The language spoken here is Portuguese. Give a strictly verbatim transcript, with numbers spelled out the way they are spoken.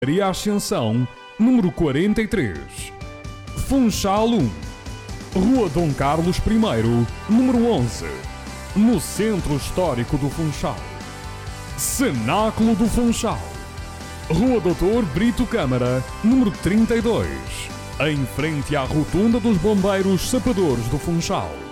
Maria Ascensão, número quarenta e três. Funchal um, Rua Dom Carlos I, número onze, no Centro Histórico do Funchal. Cenáculo do Funchal, Rua doutor Brito Câmara, número trinta e dois, em frente à Rotunda dos Bombeiros Sapadores do Funchal.